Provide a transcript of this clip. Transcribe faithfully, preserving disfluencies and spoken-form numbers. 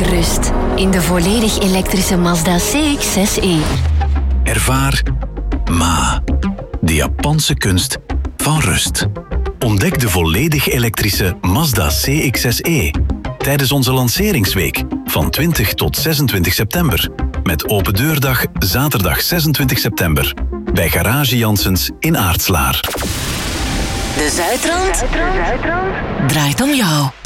rust in de volledig elektrische Mazda C X zes e. Ervaar Ma, de Japanse kunst van rust. Ontdek de volledig elektrische Mazda C X zes e tijdens onze lanceringsweek van twintig tot zesentwintig september. Met open deurdag zaterdag zesentwintig september bij Garage Janssens in Aartslaar. De Zuidrand draait om jou.